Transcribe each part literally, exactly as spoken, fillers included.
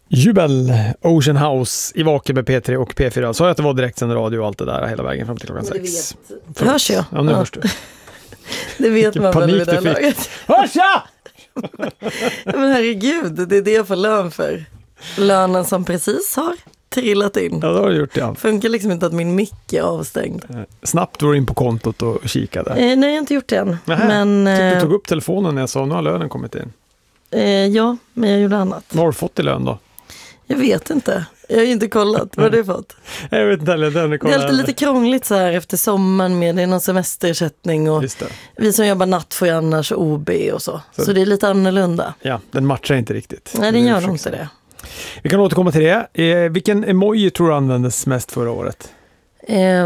Jubel, Ocean House i Vaken med P tre och P fyra. Så jag att det var direktsänd radio och allt det där hela vägen fram till klockan sex. Det hörs jag. Ja, nu ja. hörs du. Det vet man väl vid det här laget. Hörs jag! Men herregud, det är det jag får lön för. Lönen som precis har trillat in. Ja, det har du gjort, ja. Funkar liksom inte att min mick är avstängd. Snabbt var du in på kontot och kikade. Eh, nej, jag har inte gjort det än. Men, eh, du tog upp telefonen när jag sa nu har lönen kommit in. Eh, ja, men jag gjorde annat. Vad har du fått i lön då? Jag vet inte. Jag har ju inte kollat. Vad har du fått? Jag vet inte heller. Det är alltid lite krångligt så här efter sommaren med det är någon semesterersättning och vi som jobbar natt får ju annars O B och så. Så. Så det är lite annorlunda. Ja, den matchar inte riktigt. Nej, den gör nog inte det. Vi kan återkomma till det. Eh, vilken emoji tror du användes mest förra året? Eh,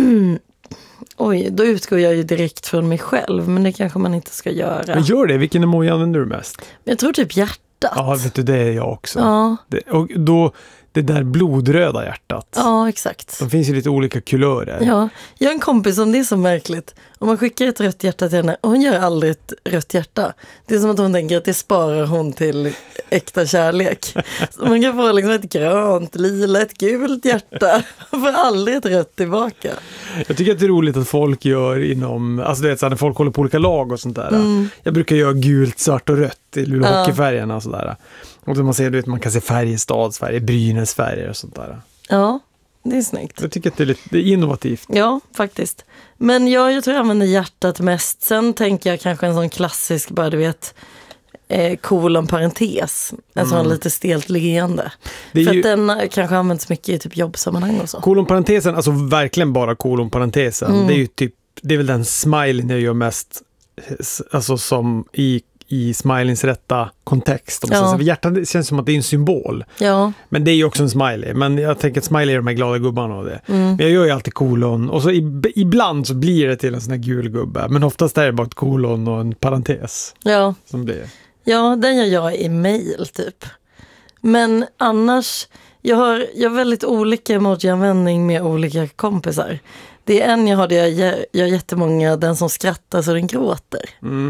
oj, då utgår jag ju direkt från mig själv, men det kanske man inte ska göra. Men gör det. Vilken emoji använder du mest? Jag tror typ hjärtat. Ja, vet du, det är jag också. Ja. Det, och då det där blodröda hjärtat. Ja, exakt. De finns ju lite olika kulörer. Ja, jag har en kompis som det är så märkligt. Om man skickar ett rött hjärta till henne och hon gör aldrig ett rött hjärta. Det är som att hon tänker att det sparar hon till äkta kärlek. Så man kan få liksom ett grönt, lila, ett gult hjärta. Man får aldrig ett rött tillbaka. Jag tycker att det är roligt att folk gör inom, alltså det är så när folk håller på olika lag och sånt där. Mm. Jag brukar göra gult, svart och rött i Luleå ja. hockeyfärgerna och sådär. Och då man ser, du vet, man kan se Färjestadsfärger, Brynäsfärger och sånt där. Ja, det är snyggt. Jag tycker att det är lite det är innovativt. Ja, faktiskt. Men jag, jag tror jag använder hjärtat mest. Sen tänker jag kanske en sån klassisk, bara du vet, eh, kolon parentes. En sån mm. lite stelt leende. För ju... att den kanske används mycket i typ jobbsammanhang och så. Kolon parentesen, alltså verkligen bara kolon parentesen. Mm. Det är ju typ, det är väl den smileyn jag gör mest, alltså som i i smileyns rätta kontext. Ja. Hjärtat känns som att det är en symbol. Ja. Men det är ju också en smiley. Men jag tänker att smiley är de här glada gubbarna och det. Mm. Men jag gör ju alltid kolon. Och så ib- ibland så blir det till en sån här gul gubbe. Men oftast är det bara ett kolon och en parentes. Ja. Som blir. Ja, den gör jag i mail typ. Men annars, jag har, jag har väldigt olika emoji-användning med olika kompisar. Det är en jag har, det jag gör, jag har jättemånga, den som skrattar så den gråter. Mm.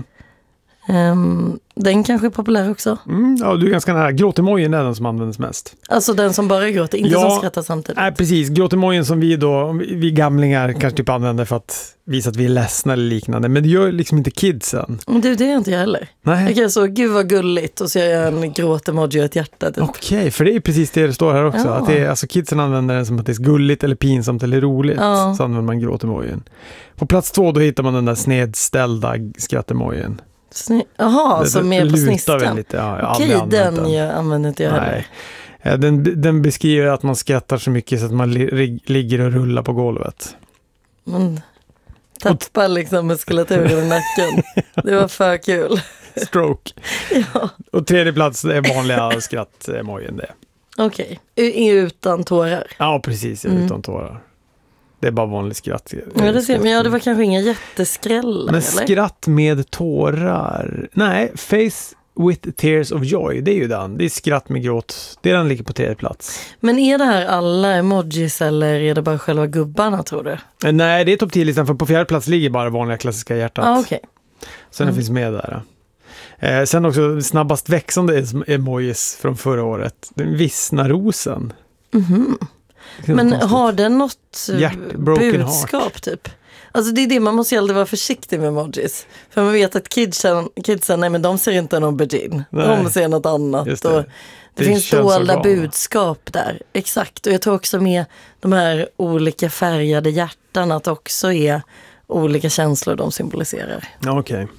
Um, den kanske är populär också. Mm, ja, du är ganska nära. Gråtemojen är den som används mest. Alltså den som bara gråter, inte ja, som skrattar samtidigt. Nej, precis. Gråtemojen som vi då, vi gamlingar kanske typ använder för att visa att vi är ledsna eller liknande. Men det gör liksom inte kidsen. Du, det är inte jag heller. Nej. Jag kan så, gud vad gulligt. Och så gör jag en gråtemoji och ett hjärta. Typ. Okej, okay, för det är precis det det står här också. Ja. Att det är, alltså kidsen använder den som att det är gulligt eller pinsamt eller roligt. Ja. Så använder man gråtemojen. På plats två då hittar man den där snedställda skrattemojen. Jaha, som är på sniskan. Lite, ja, okej, den, den jag använder inte jag heller. Nej. Den, den beskriver att man skrattar så mycket så att man li, ligger och rullar på golvet. Man tappar liksom muskulaturen i nacken. Det var för kul. Stroke. Ja. Och tredje plats är vanliga skratt-emojen det. Okej, okay. Utan tårar. Ja, precis, mm. utan tårar. Det är bara vanlig skratt. Ja, det ser, men ja, det var kanske inga jätteskrällar. Men skratt med tårar. Nej, face with tears of joy. Det är ju den. Det är skratt med gråt. Det är den ligger på tredje plats. Men är det här alla emojis eller är det bara själva gubbarna, tror du? Nej, det är topp tio-listan. För på fjärde plats ligger bara vanliga klassiska hjärtat. Ah, okej. Okay. Så den mm. finns med där. Eh, sen också snabbast växande emojis från förra året. Den vissna rosen. Mhm. Men har den något Hjärt, budskap heart. Typ? Alltså det är det, man måste ju aldrig vara försiktig med emojis. För man vet att kidsen, kidsen nej men de ser inte någon aubergine. De ser något annat. Det. Och det, det finns dolda budskap där. Exakt. Och jag tror också med de här olika färgade hjärtan att det också är olika känslor de symboliserar. Ja, okej. Okay.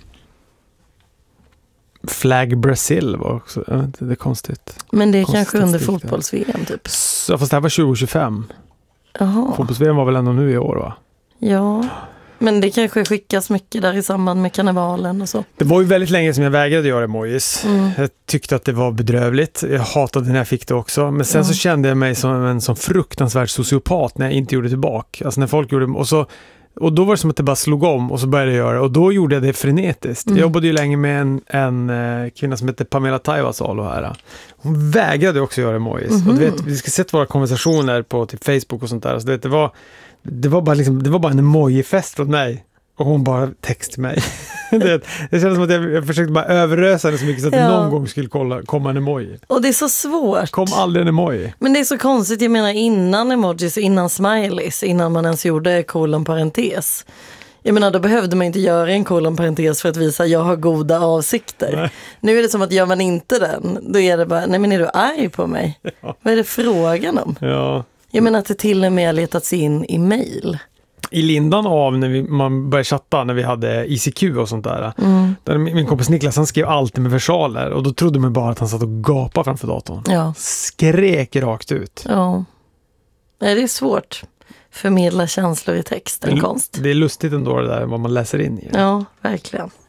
Flag Brazil var också, jag vet inte, det är konstigt. Men det är konstigt kanske under fotbolls-V M typ. Så, fast det här var tjugo tjugofem. Jaha. Fotbolls-V M var väl ändå nu i år, va? Ja, men det kanske skickas mycket där i samband med karnevalen och så. Det var ju väldigt länge som jag vägrade göra emojis. Mm. Jag tyckte att det var bedrövligt. Jag hatade när jag fick det också. Men sen mm. så kände jag mig som en sån fruktansvärd sociopat när jag inte gjorde tillbaka. Alltså när folk gjorde, och så Och då var det som att det bara slog om och så började jag göra. Och då gjorde jag det frenetiskt. Mm. Jag jobbade ju länge med en, en uh, kvinna som heter Pamela Taivasalo här. Hon vägrade också göra emojis. Mm-hmm. Och du vet, vi ska sett våra konversationer på typ Facebook och sånt där. Så du vet, det var, det var bara liksom, det var bara en emoji-fest från mig. Och hon bara text mig. det, det kändes som att jag, jag försökte bara överösa det så mycket så att ja. det någon gång skulle kolla, komma en emoji. Och det är så svårt. Kom aldrig en emoji. Men det är så konstigt, jag menar innan emojis, innan smileys, innan man ens gjorde kolon parentes. Jag menar, då behövde man inte göra en kolon parentes för att visa att jag har goda avsikter. Nej. Nu är det som att gör man inte den, då är det bara, nej men är du arg på mig? Ja. Vad är det frågan om? Ja. Jag menar att det till och med har letats in i mejl. I lindan av när vi, man började chatta när vi hade I C Q och sånt där. Mm. där min, min kompis Niklas, han skrev alltid med versaler och då trodde man bara att han satt och gapade framför datorn. Ja. Skrek rakt ut. Ja. Nej, det är svårt. Förmedla känslor i text, en konst. Det är lustigt ändå det där vad man läser in i. Ja, verkligen.